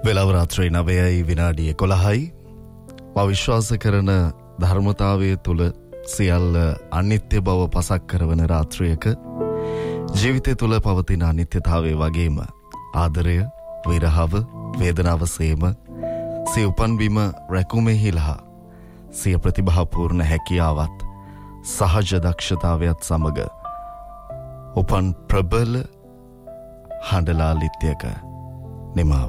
වෙලාව රාත්‍රී 9යි විනාඩි 11යි. මා විශ්වාස කරන ධර්මතාවයේ තුල සියල්ල අනිත්‍ය බව පසක් කරන රාත්‍රියක ජීවිතය තුල පවතින අනිත්‍යතාවයේ වගේම ආදරය, විරහව, වේදනාව සේම සිය උපන්වීම රැකුමෙහිලා සිය ප්‍රතිභාපූර්ණ හැකියාවත් සහජ දක්ෂතාවයත් සමග උපන් ප්‍රබල හඬලාලිත්‍යක නිමාව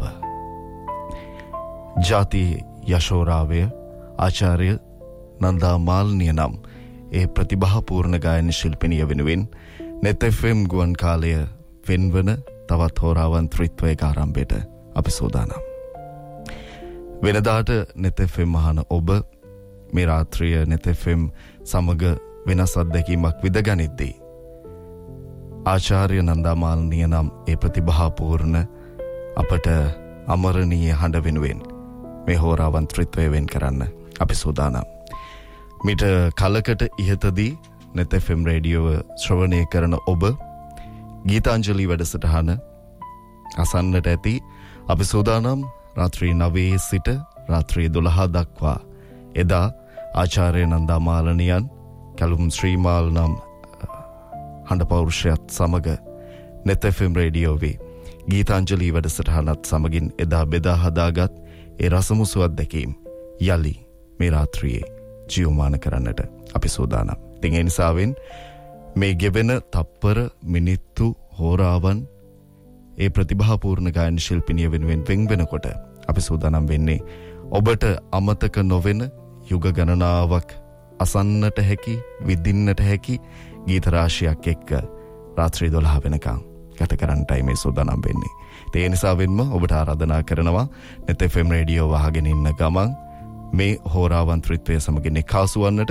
ජාති යශෝරාවය ආචාර්ය නන්දා මාල්නිය නම් ඒ ප්‍රතිභාපූර්ණ ගායන ශිල්පිනිය වෙනුවෙන් net FM ගුවන් කාලය වෙන්වන තවත් හෝරාවන් ත්‍රිත්වයක ආරම්භයට අපි සූදානම්. වෙනදාට net FM අහන ඔබ මේ රාත්‍රිය net FM සමග වෙනස් අත්දැකීමක් විඳගනිද්දී ආචාර්ය නන්දා මාල්නිය නම් ඒ ප්‍රතිභාපූර්ණ අපට අමරණීය හඬ වෙනුවෙන් මේ හෝරාවන් ත්‍රිත්වය වෙන් කරන්න අපි සූදානම්. මිට කලකට ඉහතදී net FM රේඩියෝව ශ්‍රවණය කරන ඔබ ගීතාංජලි වැඩසටහන අසන්නට ඇති. අපි සූදානම් රාත්‍රී 9 සිට රාත්‍රී 12 දක්වා එදා ආචාර්ය නන්දා මාලනියන් කලුම් ශ්‍රීමාල් නම් හඬ පෞරුෂයත් සමග net FM රේඩියෝවේ ගීතාංජලි වැඩසටහනත් සමගින් එදා බෙදා හදාගත් ඒ රසමුසු අත්දැකීම් යලි මේ රාත්‍රියේ ජීවමාන කරන්නට අපි සූදානම්. ඉතින් ඒ නිසාවෙන් මේ ගෙවෙන තප්පර මිනිත්තු හෝරාවන් ඒ ප්‍රතිභාපූර්ණ ගායන ශිල්පිනිය වෙනුවෙන් වෙන් වෙනකොට අපි සූදානම් වෙන්නේ ඔබට අමතක නොවන යුග ගණනාවක් අසන්නට හැකි, විඳින්නට හැකි ගීත රාශියක් එක්ක රාත්‍රී 12 වෙනකම් ගත කරන්නටයි මේ සූදානම් වෙන්නේ. ඒ නිසාවෙන්ම ඔබට ආරාධනා කරනවා net FM රේඩියෝ වහගෙන ඉන්න ගමන් මේ හෝරාවන් ත්‍රිත්වය සමගින් එකාසු වන්නට.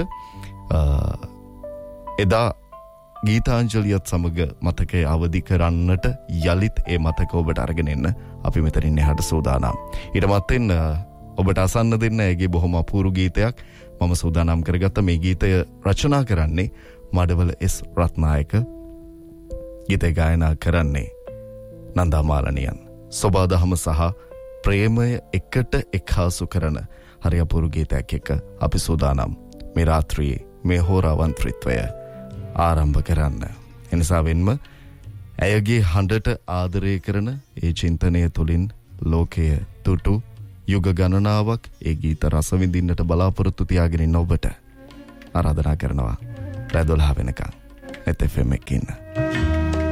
එදා ගීතාංජලියත් සමග මතකය අවදි කරන්නට යලිත් ඒ මතක ඔබට අරගෙන එන්න අපි මෙතනින් එහාට සූදානම්. ඊට මත්තෙන් ඔබට අසන්න දෙන්න ඇගේ බොහොම අපූර්ව ගීතයක් මම සූදානම් කරගත්ත. මේ ගීතය රචනා කරන්නේ මඩවල S රත්නායක, ගීතය ගායනා කරන්නේ නන්දා මාලනියන්. සොබාදහම සහ ප්‍රේමය එකට එක්හාසු කරන හරි අපූර්ව ගීතයක් එක්ක අපි සූදානම් මේ රාත්‍රියේ මේ හෝරාවන් ත්‍රිත්වය ආරම්භ කරන්න. එනිසාවෙන්ම ඇයගේ හඬට ආදරය කරන ඒ චින්තනය තුළින් ලෝකය තුටු යුග ගණනාවක් ඒ ගීත රස විඳින්නට බලාපොරොත්තු තියාගෙන ඉන්න ඔබට ආරාධනා කරනවා රෑ 12 වෙනකන් net FM එකේ ඉන්න.